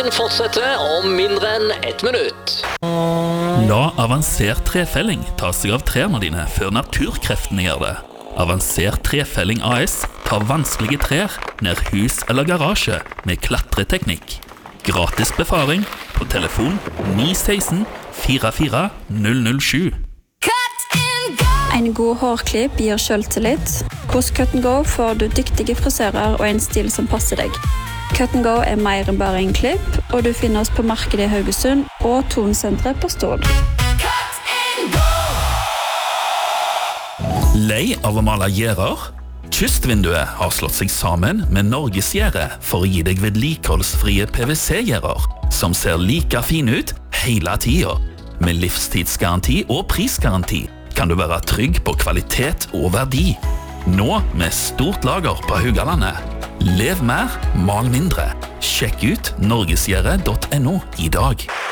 Fortsetter om mindre enn 1 minutt. La avansert trefelling ta seg av trærne dine før naturkreftene gjør det. Avansert trefelling AS tar vanskelige trær ned hus eller garasje med klatreteknikk. Gratis befaring på telefon 916 44 007. En god hårklipp gir selvtillit. Hos Cut & Go får du dyktige friserer og en stil som passer deg. Cut & Go mer enn bare en klipp, og du finner oss på markedet i Haugesund og Tonsenteret på Stål. Lei av å male gjerder? Kystvinduet har slått seg sammen med Norgesgjerde for å gi deg vedlikeholdsfrie PVC-gjerder, som ser like fine ut hele tiden. Med livstidsgaranti og prisgaranti kan du være trygg på kvalitet og verdi. Nå med stort lager på Haugalandet. Lev mer, mal mindre. Sjekk ut norgesgjerde.no i dag.